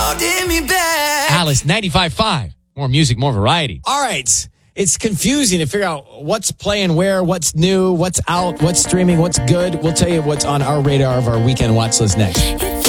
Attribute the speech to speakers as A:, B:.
A: holding me back.
B: Alice, 95.5. More music, more variety.
C: All right. It's confusing to figure out what's playing where, what's new, what's out, what's streaming, what's good. We'll tell you what's on our radar of our weekend watch list next.